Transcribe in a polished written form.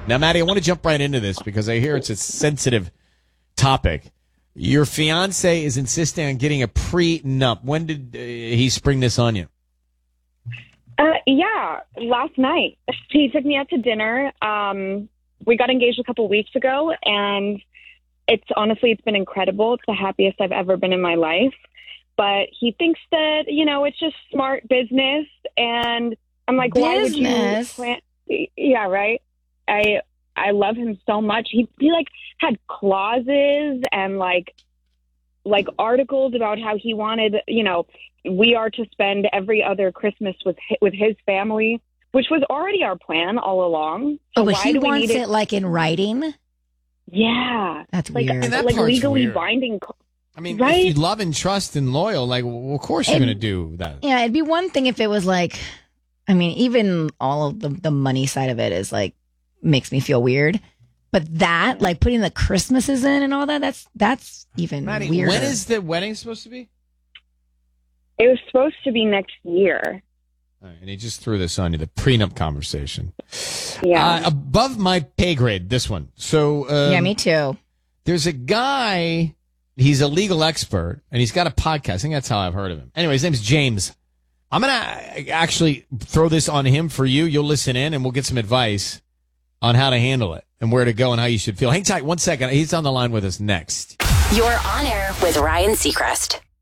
Now, Maddie, I want to jump right into this because I hear it's a sensitive topic. Your fiance is insisting on getting a prenup. When did he spring this on you? Yeah, last night. He took me out to dinner. We got engaged a couple weeks ago, and it's been incredible. It's the happiest I've ever been in my life. But he thinks that, it's just smart business. And I'm like, why would you plan? Yeah, right. I love him so much. He had clauses and like articles about how he wanted, we are to spend every other Christmas with his family, which was already our plan all along. So but he wants it in writing? Yeah. That's weird. That legally weird. binding. I mean, right? If you love and trust and loyal, of course you're going to do that. Yeah, it'd be one thing if it was even all of the money side of it is makes me feel weird. But that, putting the Christmases in and all that, that's even Maddie, weirder. when is the wedding supposed to be? It was supposed to be next year. All right, and he just threw this on you, the prenup conversation. Yeah. Above my pay grade, this one. So yeah, me too. There's a guy, he's a legal expert, and he's got a podcast. I think that's how I've heard of him. Anyway, his name's James. I'm going to actually throw this on him for you. You'll listen in, and we'll get some advice on how to handle it and where to go and how you should feel. Hang tight 1 second. He's on the line with us next. You're on air with Ryan Seacrest.